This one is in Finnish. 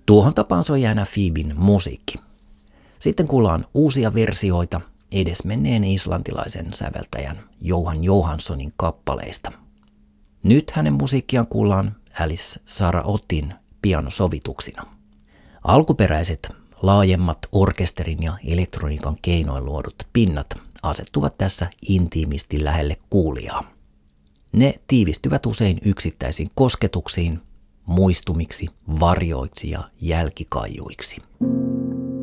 Tuohon tapaan soi aina Phoeben musiikki. Sitten kuullaan uusia versioita edesmenneen islantilaisen säveltäjän Jóhann Jóhannssonin kappaleista. Nyt hänen musiikkiaan kuullaan Alice Saraotin pianosovituksina. Alkuperäiset laajemmat orkesterin ja elektroniikan keinoin luodut pinnat asettuvat tässä intiimisti lähelle kuulijaa. Ne tiivistyvät usein yksittäisiin kosketuksiin, muistumiksi, varjoiksi ja jälkikaijuiksi.